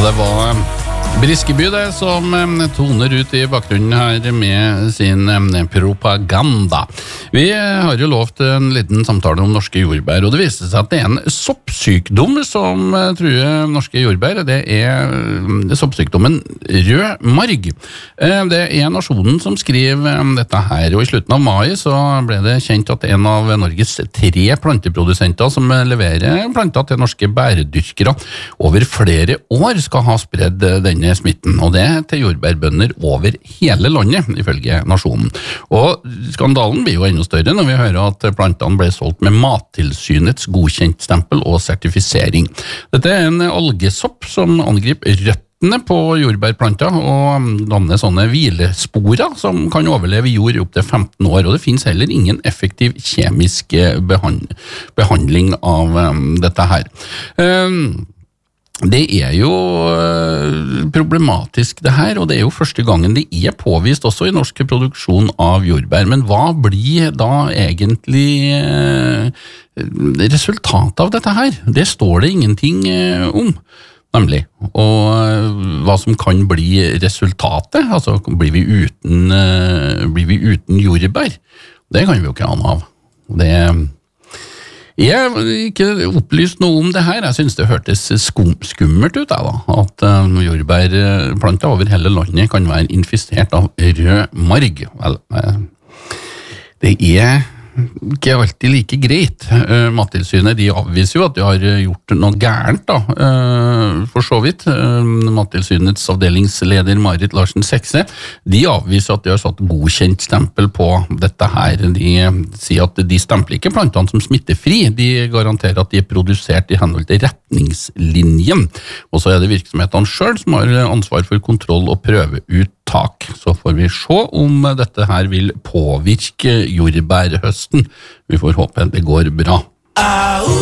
Det var Briskeby det som toner ut i bakgrunnen her med sin propaganda. Vi har jo lovt en liten samtale om norske jordbær, og det viste seg at det en soppsykdom som truer norske jordbær. Det soppsykdommen rød marg. Det Nasjonen som skriver dette her, og i slutten av mai så ble det kjent at en av Norges 3 planteprodusenter som leverer planter til norske bæredyrkere over flere år skal ha spredd denne smitten, og det til jordbærbønder over hele landet, ifølge Nasjonen. Og skandalen blir jo enda større når vi hører at plantene ble solgt med Mattilsynets godkjentstempel og sertifisering. Dette en algesopp som angriper røttene på jordbærplanter og danner sånne hvilesporer som kan overleve i jord i opp til 15 år, og det finnes heller ingen effektiv kjemisk behandling av dette her. Det jo problematisk det her, og det jo første gangen det påvist også i norsk produksjon av jordbær. Men hva blir da egentlig resultatet av dette her? Det står det ingenting om, nemlig. Og hva som kan bli resultatet, altså blir vi uten jordbær? Det kan vi jo ikke ane av. Jeg har ikke opplyst noe om det her. Jeg synes det hørtes skummelt ut at jordbærplanter over hele landet kan være infisert av rød marg. Vel, det ikke alltid like greit. Mattilsynet de avviser jo at de har gjort noe gærent for så vidt. Mattilsynets avdelingsleder Marit Larsen Sekse, de avviser at de har satt godkjent stempel på dette her. De sier at de stempler ikke plantene som smittefri, de garanterer at de produsert i henhold til retningslinjen. Og så det virksomhetene selv som har ansvar for kontroll og prøveuttak. Så får vi se om dette her vil påvirke jordbærhøsten. Vi får håpe det går bra.